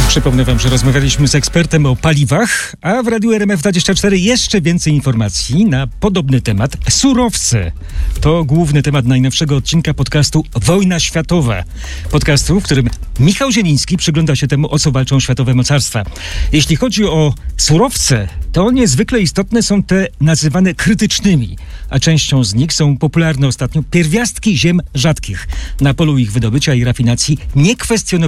Przypomnę wam, że rozmawialiśmy z ekspertem o paliwach, a w Radiu RMF24 jeszcze więcej informacji na podobny temat. Surowce to główny temat najnowszego odcinka podcastu Wojna Światowa. Podcastu, w którym Michał Zieliński przygląda się temu, o co walczą światowe mocarstwa. Jeśli chodzi o surowce, to niezwykle istotne są te nazywane krytycznymi, a częścią z nich są popularne ostatnio pierwiastki ziem rzadkich. Na polu ich wydobycia i rafinacji niekwestionowane